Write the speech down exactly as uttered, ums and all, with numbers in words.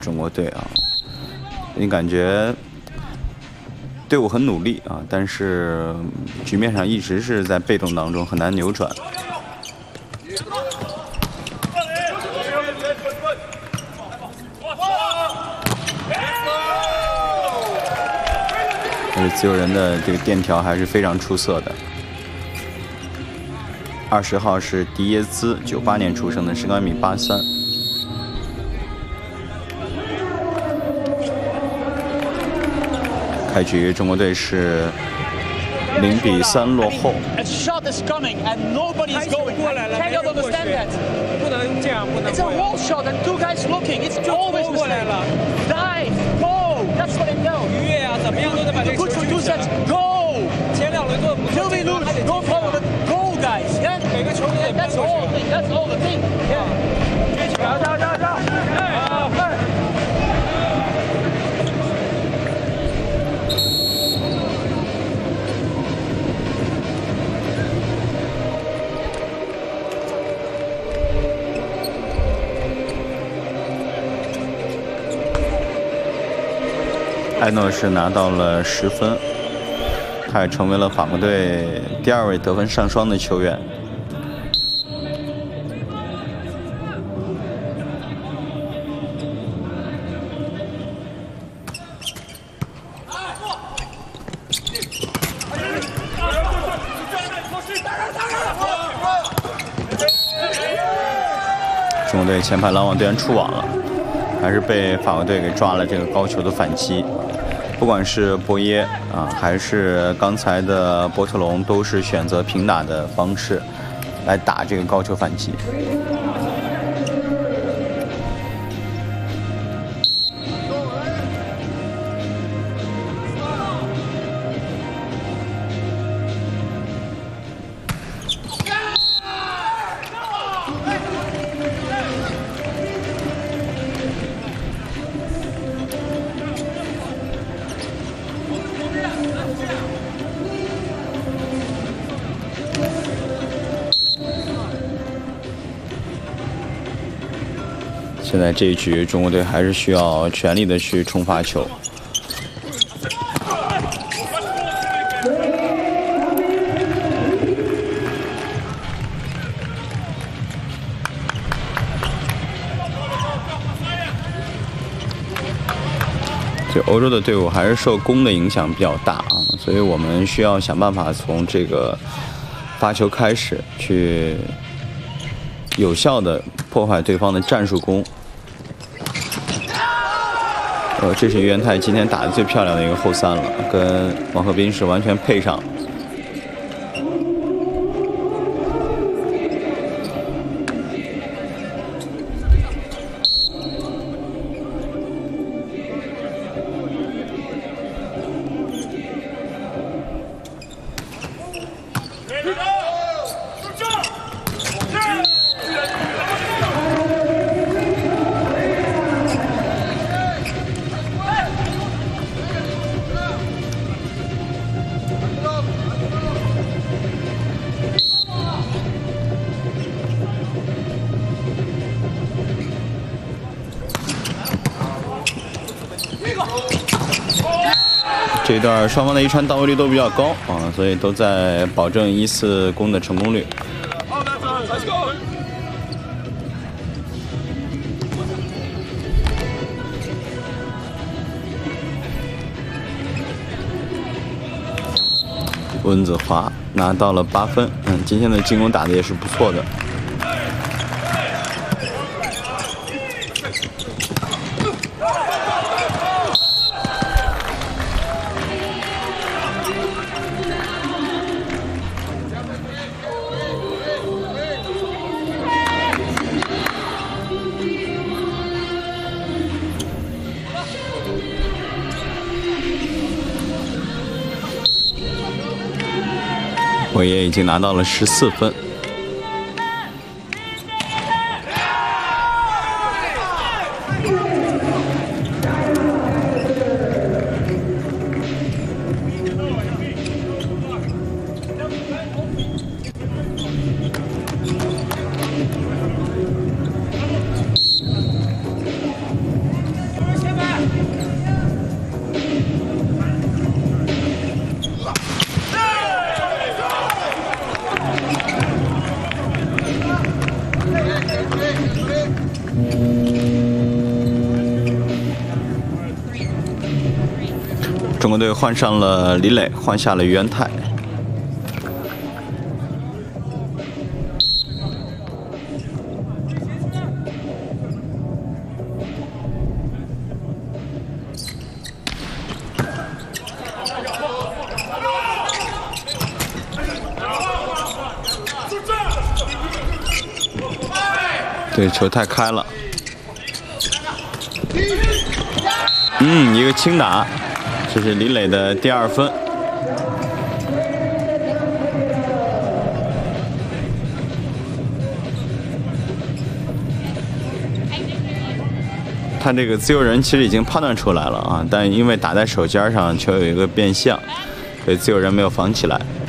中国队啊，你感觉队伍很努力啊，但是局面上一直是在被动当中，很难扭转。但是自由人的这个垫条还是非常出色的。二十号是迪耶兹，九八年出生的，身高一米八三。 开局中国队是零比三落后。 A shot is coming and nobody is going. 过来了， Cannot understand that. 不能这样，不能。 It's a wall shot and two guys looking. It's always 过来 mistake. 了。 Dive, go. That's what I know. 愉悦啊，怎么样都得把这个球 Good for 进 two 去。 sets. Go. 前两轮做不 Till we lose, go forward. Go, guys. Yeah. 每个球员 That's all. That's all the thing. Yeah. 找找找找。哎，快！ 埃诺是拿到了十分，他也成为了法国队第二位得分上双的球员。中国队前排拦网队员出网了，还是被法国队给抓了这个高球的反击。 不管是博耶啊，还是刚才的波特龙，都是选择平打的方式来打这个高球反击。现在这一局，中国队还是需要全力的去冲发球。就欧洲的队伍还是受攻的影响比较大啊，所以我们需要想办法从这个发球开始，去有效的破坏对方的战术攻。 呃，这是于元泰今天打的最漂亮的一个后三了，跟王鹤斌是完全配上。这一段双方的一传到位率都比较高啊，所以都在保证一次攻的成功率。温子华拿到了八分，嗯，今天的进攻打得也是不错的。 我也已经拿到了十四分。 中国队换上了李磊，换下了于元泰。对，球太开了。嗯，一个轻打，这是李磊的第二分。他这个自由人其实已经判断出来了啊，但因为打在手尖上，球有一个变向，所以自由人没有防起来。